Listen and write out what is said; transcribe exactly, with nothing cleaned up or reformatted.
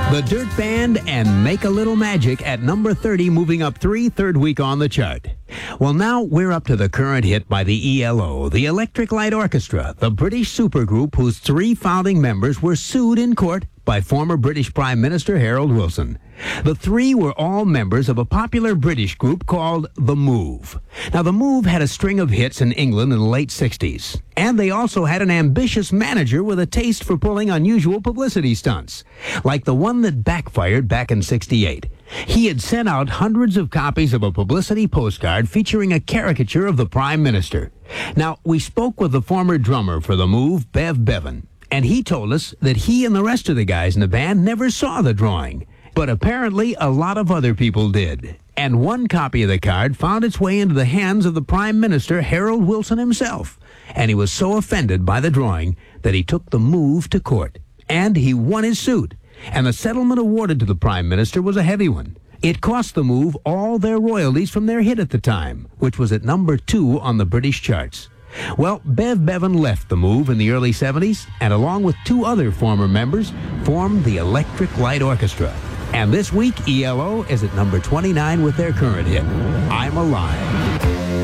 The Dirt Band and Make a Little Magic at number thirty, moving up three, third week on the chart. Well, now we're up to the current hit by the E L O, the Electric Light Orchestra, the British supergroup whose three founding members were sued in court by former British Prime Minister Harold Wilson. The three were all members of a popular British group called The Move. Now, The Move had a string of hits in England in the late sixties, and they also had an ambitious manager with a taste for pulling unusual publicity stunts, like the one that backfired back in sixty-eight. He had sent out hundreds of copies of a publicity postcard featuring a caricature of the Prime Minister. Now, we spoke with the former drummer for The Move, Bev Bevan, and he told us that he and the rest of the guys in the band never saw the drawing. But apparently a lot of other people did. And one copy of the card found its way into the hands of the Prime Minister, Harold Wilson himself. And he was so offended by the drawing that he took The Move to court. And he won his suit. And the settlement awarded to the Prime Minister was a heavy one. It cost The Move all their royalties from their hit at the time, which was at number two on the British charts. Well, Bev Bevan left The Move in the early seventies, and along with two other former members, formed the Electric Light Orchestra. And this week, E L O is at number twenty-nine with their current hit, I'm Alive.